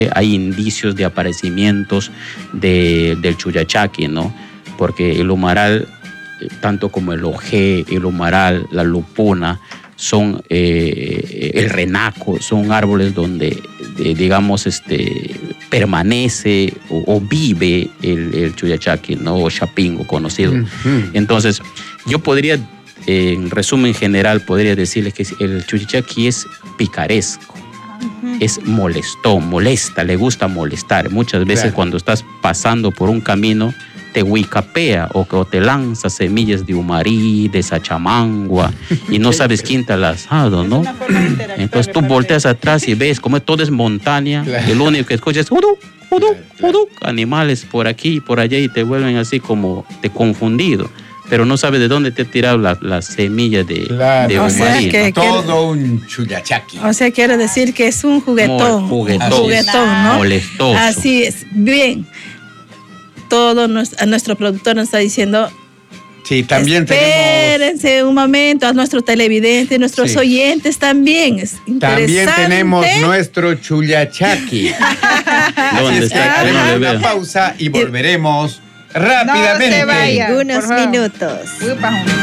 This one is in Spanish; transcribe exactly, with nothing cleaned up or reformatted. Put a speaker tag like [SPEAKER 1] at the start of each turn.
[SPEAKER 1] hay indicios de aparecimientos de, del Chuyachaki, ¿no? Porque el humaral, tanto como el ojé, el humaral, la lupuna, son eh, el renaco, son árboles donde, eh, digamos, este, permanece o, o vive el, el Chuyachaki, ¿no? O chapingo conocido. Uh-huh. Entonces, yo podría, eh, en resumen general, podría decirles que el Chuyachaki es picaresco. Uh-huh. Es molestón, molesta, le gusta molestar. Muchas veces claro. Cuando estás pasando por un camino, te huicapea o, o te lanza semillas de humarí, de sachamangua y no sabes quién te las ha dado, ¿no? Entonces tú volteas atrás y ves como todo es montaña, claro. Y lo único que escuchas es udú, udú, claro, claro. udú, animales por aquí y por allá y te vuelven así como te confundido. Pero no sabes de dónde te ha tirado la, la semilla de, claro. de humarí.
[SPEAKER 2] O sea que,
[SPEAKER 3] ¿no? Todo un Chuyachaki.
[SPEAKER 2] O sea, quiero decir que es un juguetón.
[SPEAKER 1] Juguetón,
[SPEAKER 2] juguetón, ¿no?
[SPEAKER 1] Molestoso.
[SPEAKER 2] Así es. Bien. Todo nos, a nuestro productor nos está diciendo.
[SPEAKER 3] Sí, también
[SPEAKER 2] espérense
[SPEAKER 3] tenemos.
[SPEAKER 2] un momento, a nuestro televidente, nuestros sí. oyentes también. Es
[SPEAKER 3] también tenemos nuestro Chuyachaki.
[SPEAKER 1] ¿Dónde está?
[SPEAKER 3] Haremos una pausa y volveremos rápidamente.
[SPEAKER 4] No se vaya,
[SPEAKER 2] unos minutos.